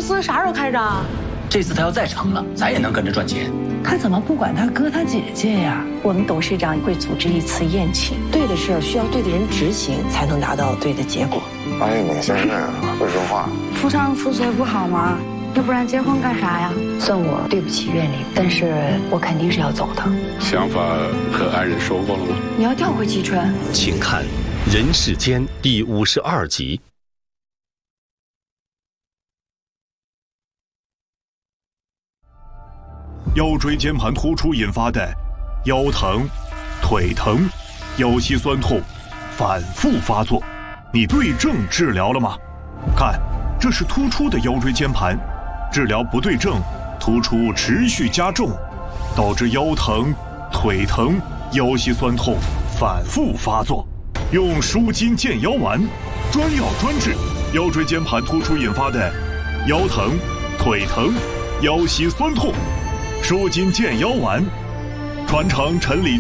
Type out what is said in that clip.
司啥时候开张？ 这次他要再成了，咱也能跟着赚钱。 他怎么不管他哥他姐姐呀？ 我们董事长会组织一次宴请，对的事儿需要对的人执行，才能达到对的结果。 哎，你现在会说话。 夫唱妇随不好吗？要不然结婚干啥呀？ 算我对不起院里，但是我肯定是要走的。 想法和爱人说过了吗？ 你要调回蓟春？ 请看《人世间》第52集。 腰椎间盘突出引发的腰疼、腿疼、腰膝酸痛反复发作，你对症治疗了吗？看，这是突出的腰椎间盘，治疗不对症，突出持续加重，导致腰疼、腿疼、腰膝酸痛反复发作。用舒筋健腰丸，专药专治腰椎间盘突出引发的腰疼、腿疼、腰膝酸痛。舒筋健腰丸，传承陈李